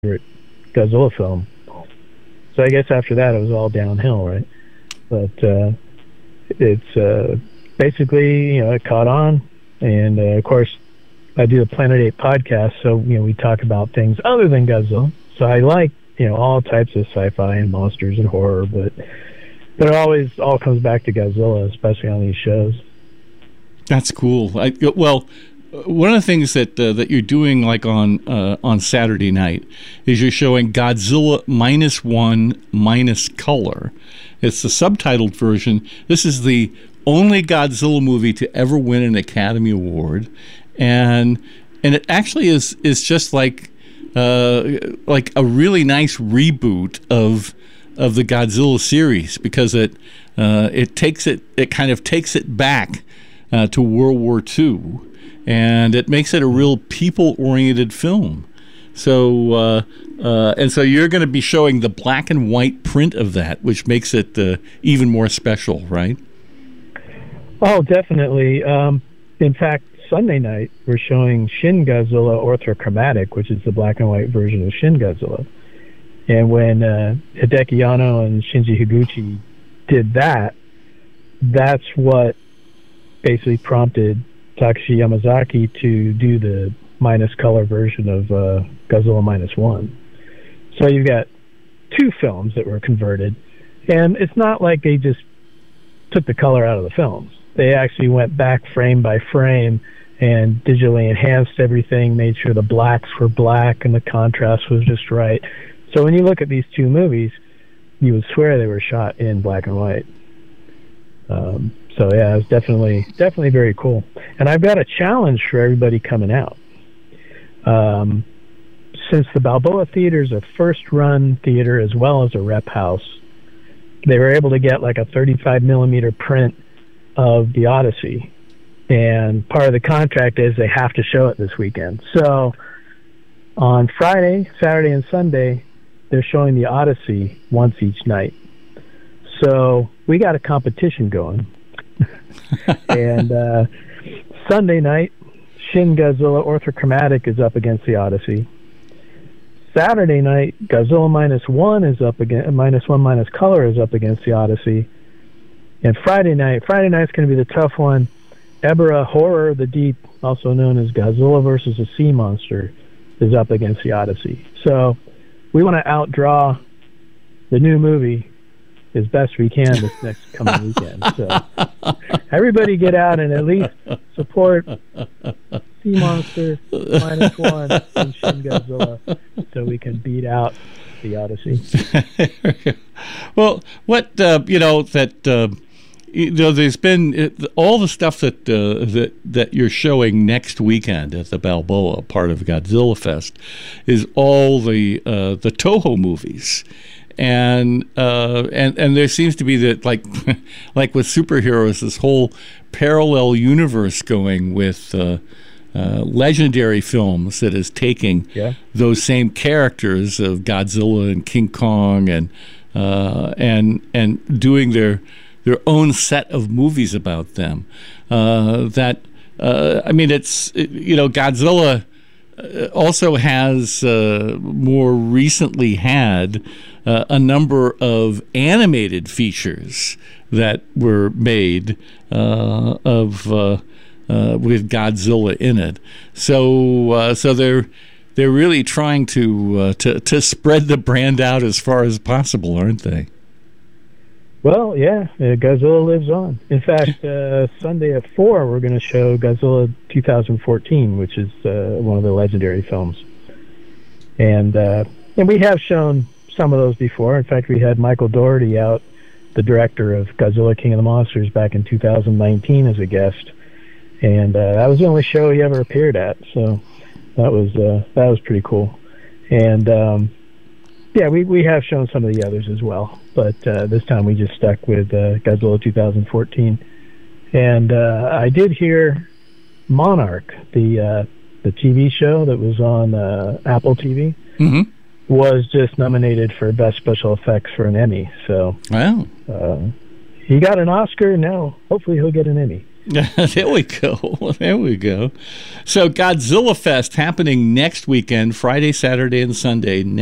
favorite Godzilla film. So I guess after that, it was all downhill, right? But it's basically, it caught on. And, of course, I do the Planet 8 podcast, so, we talk about things other than Godzilla. So I like, all types of sci-fi and monsters and horror, but it always all comes back to Godzilla, especially on these shows. That's cool. Well, one of the things that you're doing, like on Saturday night, is you're showing Godzilla -1 minus color. It's the subtitled version. This is the only Godzilla movie to ever win an Academy Award, and it actually is just like a really nice reboot of the Godzilla series, because it kind of takes it back to World War II. And it makes it a real people-oriented film. So, so you're going to be showing the black and white print of that, which makes it even more special, right? Oh, definitely. In fact, Sunday night, we're showing Shin Godzilla Orthochromatic, which is the black and white version of Shin Godzilla. And when Hideki Anno and Shinji Higuchi did that, that's what basically prompted Takashi Yamazaki to do the minus color version of Godzilla -1. So you've got two films that were converted, and it's not like they just took the color out of the films. They actually went back frame by frame and digitally enhanced everything, made sure the blacks were black and the contrast was just right. So when you look at these two movies, you would swear they were shot in black and white. So yeah, it's definitely very cool. And I've got a challenge for everybody coming out. Since the Balboa Theater is a first-run theater as well as a rep house, they were able to get like a 35 millimeter print of the Odyssey, and part of the contract is they have to show it this weekend. So on Friday, Saturday, and Sunday, they're showing the Odyssey once each night. So we got a competition going. And Sunday night, Shin Godzilla Orthochromatic is up against the Odyssey. Saturday night, Godzilla -1 is up against -1 minus color is up against the Odyssey. And Friday night's going to be the tough one. Ebirah Horror of the Deep, also known as Godzilla versus a Sea Monster, is up against the Odyssey. So we want to outdraw the new movie as best we can this next coming weekend. So everybody get out and at least support Sea Monster -1 and Shin Godzilla so we can beat out the Odyssey. Well, there's been all the stuff that you're showing next weekend at the Balboa, part of Godzilla Fest, is all the Toho movies. And there seems to be that, like with superheroes, this whole parallel universe going with legendary films that is taking those same characters of Godzilla and King Kong and doing their own set of movies about them. Godzilla also has more recently had a number of animated features that were made with Godzilla in it. So they're really trying to spread the brand out as far as possible, aren't they? Well, yeah, Godzilla lives on. In fact, Sunday at 4, we're going to show Godzilla 2014, which is one of the legendary films. And we have shown some of those before. In fact, we had Michael Dougherty out, the director of Godzilla King of the Monsters, back in 2019 as a guest. And that was the only show he ever appeared at. So that was pretty cool. And we have shown some of the others as well. But this time we just stuck with Godzilla 2014. And I did hear Monarch, the TV show that was on Apple TV, was just nominated for Best Special Effects for an Emmy. So wow. He got an Oscar. Now hopefully he'll get an Emmy. There we go. There we go. So Godzilla Fest happening next weekend, Friday, Saturday, and Sunday.